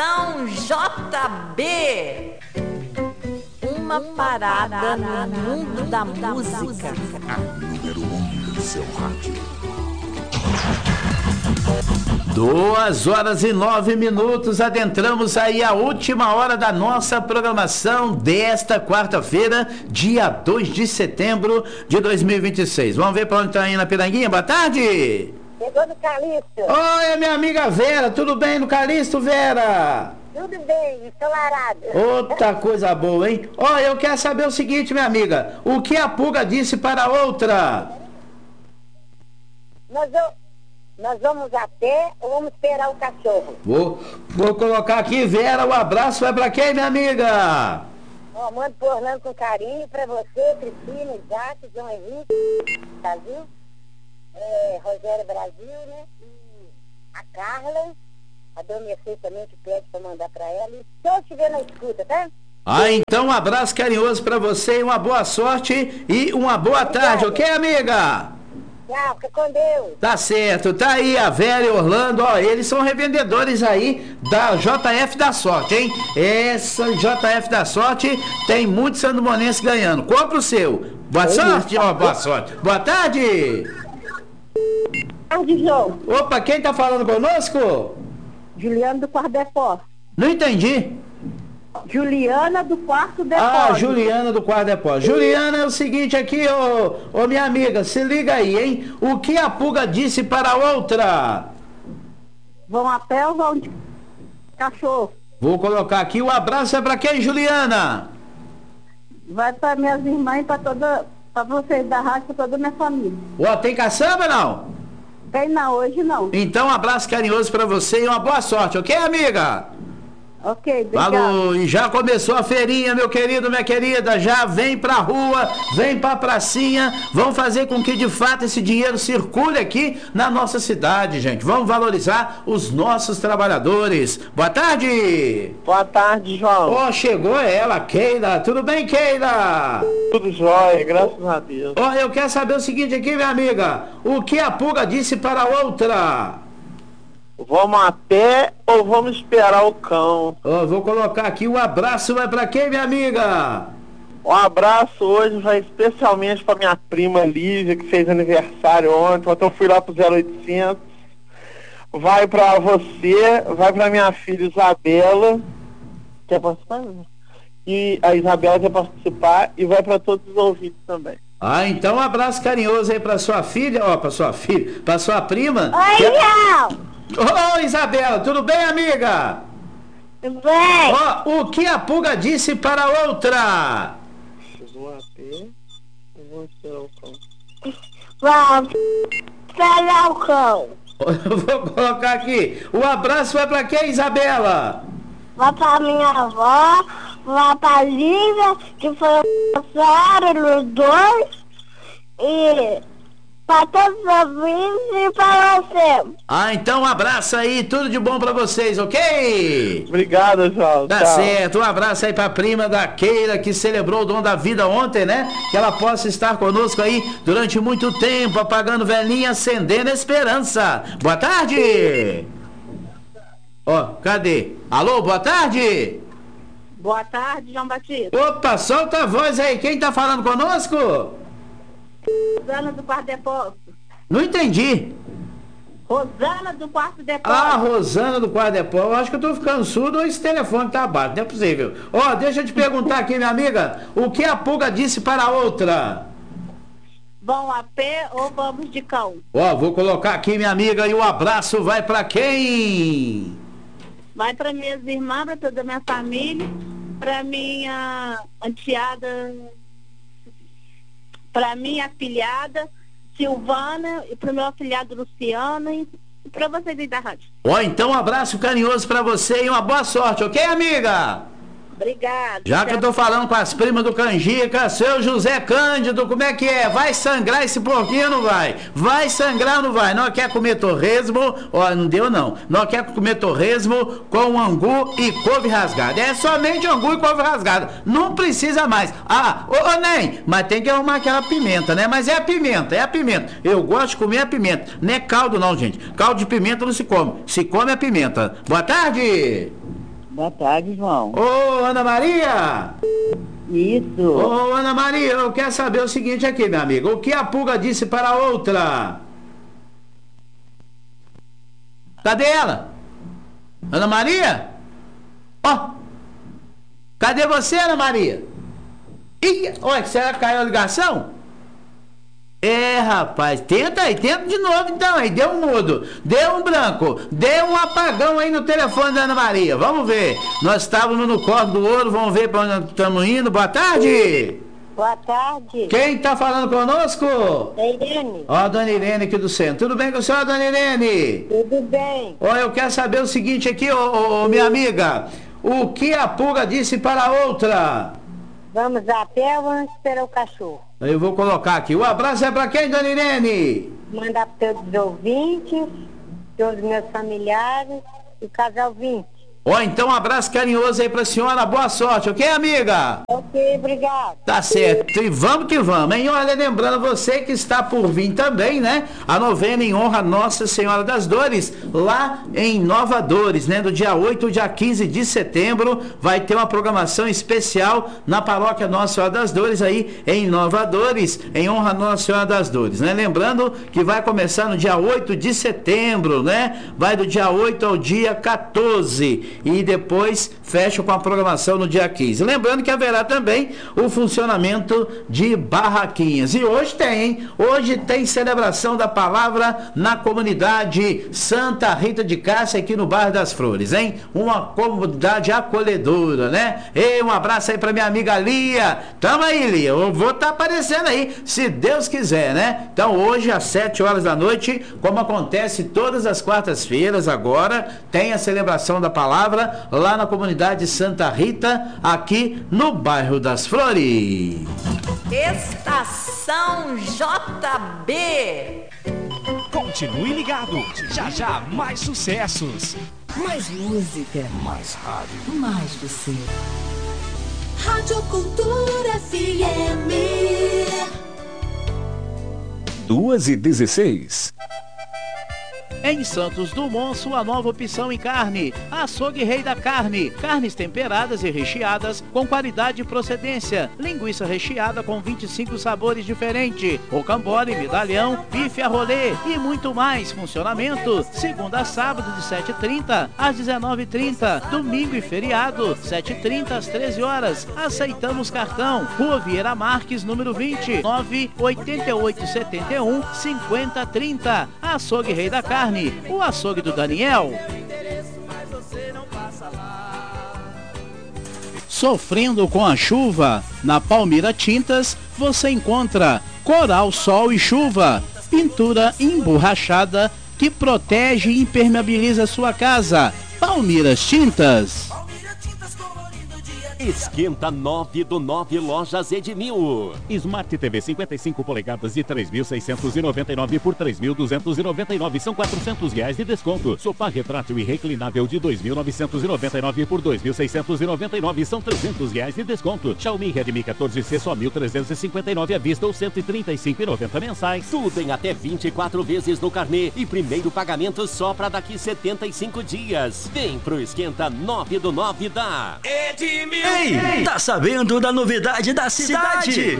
Programação JB. Uma parada no mundo da música. A número 1 do seu rádio. 2h09, adentramos aí a última hora da nossa programação desta quarta-feira, dia 2 de setembro de 2026. Vamos ver para onde está indo a Piranguinha? Boa tarde! Chegou no Calixto. Oi, minha amiga Vera, tudo bem no Calixto, Vera? Tudo bem, ensolarado. Outra coisa boa, hein? Ó, eu quero saber o seguinte, minha amiga, o que a pulga disse para a outra? Nós vamos a pé ou vamos esperar o cachorro? Vou colocar aqui, Vera, o abraço vai para quem, minha amiga? Ó, mando pro Orlando com carinho pra você, Cristina, Isaac, João Henrique, Brasil, Rogério Brasil, né? E a Carla, a Dona Mercedes também que pede pra mandar pra ela. E se eu estiver na escuta, tá? Então um abraço carinhoso pra você e uma boa sorte e uma boa tarde, ok, amiga? Tchau, fica com Deus. Tá certo, tá aí a Vera e Orlando, ó, eles são revendedores aí da JF da Sorte, hein? Essa JF da Sorte tem muitos sandomonenses ganhando. Compra o seu. Boa sorte, ó, boa sorte. Boa tarde. Boa tarde, João. Opa, quem tá falando conosco? Juliana do Quarto Depósito. Não entendi. Juliana do Quarto Depósito. Juliana do Quarto Depósito. Juliana, é o seguinte aqui, ô minha amiga, se liga aí, hein? O que a pulga disse para a outra? Vão a pé ou vão de cachorro? Vou colocar aqui, o abraço é para quem, Juliana? Vai para minhas irmãs e para vocês da rádio, para toda a minha família. Ó, tem caçamba não? Tem não, hoje não. Então, um abraço carinhoso para você e uma boa sorte, ok, amiga? Ok, obrigado. Falou, e já começou a feirinha, meu querido, minha querida, já vem pra rua, vem pra pracinha, vamos fazer com que de fato esse dinheiro circule aqui na nossa cidade, gente, vamos valorizar os nossos trabalhadores. Boa tarde! Boa tarde, João. Ó, chegou ela, Keila, tudo bem, Keila? Tudo jóia, graças a Deus. Ó, eu quero saber o seguinte aqui, minha amiga, o que a pulga disse para a outra? Vamos a pé ou vamos esperar o cão? Ó, vou colocar aqui, o abraço vai pra quem, minha amiga? Um abraço hoje vai especialmente para minha prima Lívia, que fez aniversário ontem, então eu fui lá pro 0800. Vai para você, vai para minha filha Isabela, quer participar? E a Isabela quer participar, e vai para todos os ouvintes também. Então um abraço carinhoso aí pra sua filha, ó, pra sua prima. Oi, João! Oi, Isabela, tudo bem, amiga? Tudo bem? Ó, o que a pulga disse para a outra? Vou a pé ou vou esperar o cão? Vamos esperar o cão. Eu vou colocar aqui, o abraço vai pra quem, Isabela? Vai pra minha avó, vai pra Lívia, que foi aniversário nos dois, e pra todos os ouvintes e pra você. Então um abraço aí, tudo de bom pra vocês, ok? Obrigado, João. Tá Tchau. certo, um abraço aí pra prima da Keila, que celebrou o dom da vida ontem, né? Que ela possa estar conosco aí durante muito tempo, apagando velhinha, acendendo esperança. Boa tarde! Ó, cadê? Alô, boa tarde! Boa tarde, João Batista. Opa, solta a voz aí, quem tá falando conosco? Rosana do Quarto Depósito. Não entendi. Rosana do Quarto Depósito. Rosana do Quarto Depósito. Eu acho que eu tô ficando surdo ou esse telefone tá abaixo, não é possível. Ó, deixa eu te perguntar aqui, minha amiga, o que a pulga disse para a outra? Vão a pé ou vamos de cão? Ó, vou colocar aqui, minha amiga, e o abraço vai pra quem? Vai para minhas irmãs, para toda a minha família, para minha enteada, para minha afilhada Silvana e para o meu afilhado Luciano e para vocês aí da rádio. Ó, então um abraço carinhoso pra você e uma boa sorte, ok, amiga? Obrigada. Já que eu tô falando com as primas do Canjica, seu José Cândido, como é que é? Vai sangrar esse porquinho ou não vai? Vai sangrar ou não vai? Não quer comer torresmo? Ó, não deu não. Não quer comer torresmo com angu e couve rasgada. É somente angu e couve rasgada. Não precisa mais. Ô Ney, mas tem que arrumar aquela pimenta, né? Mas é a pimenta, é a pimenta. Eu gosto de comer a pimenta. Não é caldo não, gente. Caldo de pimenta não se come. Se come a pimenta. Boa tarde! Boa tarde, João. Ô, Ana Maria! Isso. Ô, Ana Maria, eu quero saber o seguinte aqui, minha amiga. O que a pulga disse para a outra? Cadê ela? Ana Maria? Ó! Cadê você, Ana Maria? Ih, olha, será que caiu a ligação? Rapaz, tenta aí, tenta de novo então aí, deu um mudo, deu um branco, deu um apagão aí no telefone da Ana Maria, vamos ver, nós estávamos no Corte do Ouro, vamos ver para onde estamos indo, boa tarde! Boa tarde. Quem está falando conosco? Irene. Ó, a dona Irene aqui do centro, tudo bem com a senhora, dona Irene? Tudo bem. Ó, eu quero saber o seguinte aqui, minha amiga, o que a pulga disse para a outra? Vamos a pé ou vamos esperar o cachorro? Eu vou colocar aqui. O abraço é para quem, dona Irene? Mandar para todos os ouvintes, todos os meus familiares e o casal 20. Ó, então um abraço carinhoso aí pra senhora, boa sorte, ok, amiga? Ok, obrigado. Tá certo, e vamos que vamos, hein? Olha, lembrando você que está por vir também, né? A novena em honra a Nossa Senhora das Dores, lá em Nova Dores, né? Do dia 8 ao dia 15 de setembro, vai ter uma programação especial na paróquia Nossa Senhora das Dores, aí em Nova Dores, em honra a Nossa Senhora das Dores, né? Lembrando que vai começar no dia 8 de setembro, né? Vai do dia 8 ao dia 14. E depois fecha com a programação no dia 15. Lembrando que haverá também o funcionamento de barraquinhas. E hoje tem, hein? Hoje tem celebração da palavra na comunidade Santa Rita de Cássia, aqui no bairro das Flores, hein? Uma comunidade acolhedora, né? E um abraço aí pra minha amiga Lia. Tamo aí, Lia. Eu vou estar aparecendo aí, se Deus quiser, né? Então hoje às 7 horas da noite, como acontece todas as quartas-feiras agora, tem a celebração da palavra lá na comunidade Santa Rita, aqui no bairro das Flores. Estação JB. Continue ligado, já já mais sucessos. Mais música. Mais rádio. Mais você. Rádio Cultura FM. 2h16. Em Santos Dumont, sua nova opção em carne, Açougue Rei da Carne, carnes temperadas e recheadas com qualidade e procedência, linguiça recheada com 25 sabores diferentes, rocambole, medalhão, bife a rolê e muito mais. Funcionamento, segunda a sábado de 7h30 às 19h30, domingo e feriado, 7h30 às 13 horas, aceitamos cartão, Rua Vieira Marques, número 20, 98871 5030, Açougue Rei da Carne, o açougue do Daniel. Sofrendo com a chuva? Na Palmira Tintas você encontra Coral, Sol e Chuva, pintura emborrachada que protege e impermeabiliza sua casa. Palmiras Tintas. Esquenta 9 do 9 Lojas Edmil. Smart TV 55 polegadas de 3.699 por 3.299, são R$400 de desconto. Sofá retrátil e reclinável de 2.999 por 2.699, são R$300 de desconto. Xiaomi Redmi 14C só 1.359 à vista ou 135,90 mensais. Tudo em até 24 vezes no carnê e primeiro pagamento só para daqui 75 dias. Vem pro Esquenta 9 do 9 da Edmil. Ei, tá sabendo da novidade da cidade?